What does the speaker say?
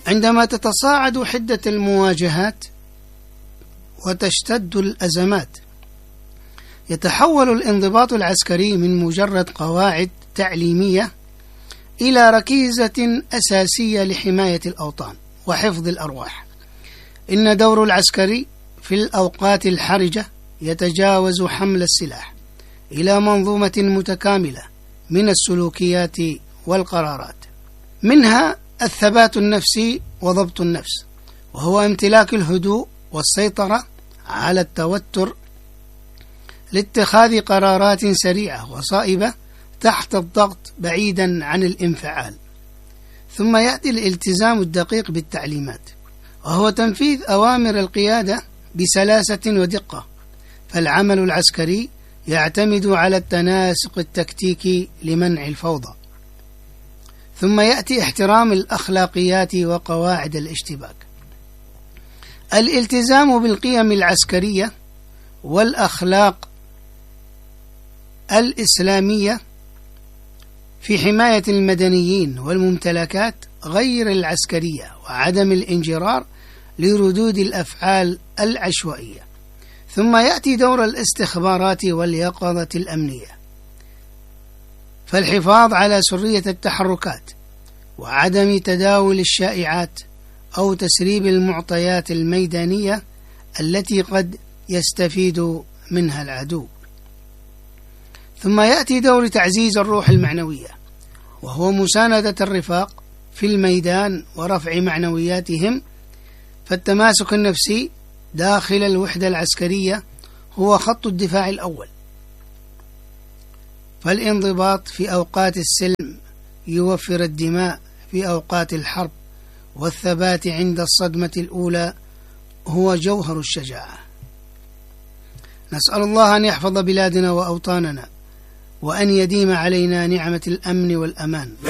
عندما تتصاعد حدة المواجهات وتشتد الأزمات، يتحول الانضباط العسكري من مجرد قواعد تعليمية إلى ركيزة أساسية لحماية الأوطان وحفظ الأرواح. إن دور العسكري في الأوقات الحرجة يتجاوز حمل السلاح إلى منظومة متكاملة من السلوكيات والقرارات، منها الثبات النفسي وضبط النفس، وهو امتلاك الهدوء والسيطرة على التوتر لاتخاذ قرارات سريعة وصائبة تحت الضغط بعيدا عن الانفعال. ثم يأتي الالتزام الدقيق بالتعليمات، وهو تنفيذ أوامر القيادة بسلاسة ودقة. فالعمل العسكري يعتمد على التناسق التكتيكي لمنع الفوضى. ثم يأتي احترام الأخلاقيات وقواعد الاشتباك. الالتزام بالقيم العسكرية والأخلاق الإسلامية في حماية المدنيين والممتلكات غير العسكرية، وعدم الانجرار لردود الأفعال العشوائية. ثم يأتي دور الاستخبارات واليقظة الأمنية، فالحفاظ على سرية التحركات وعدم تداول الشائعات أو تسريب المعطيات الميدانية التي قد يستفيد منها العدو. ثم يأتي دور تعزيز الروح المعنوية، وهو مساندة الرفاق في الميدان ورفع معنوياتهم. فالتماسك النفسي داخل الوحدة العسكرية هو خط الدفاع الأول. فالانضباط في أوقات السلم يوفر الدماء في أوقات الحرب، والثبات عند الصدمة الأولى هو جوهر الشجاعة. نسأل الله أن يحفظ بلادنا وأوطاننا، وأن يديم علينا نعمة الأمن والأمان.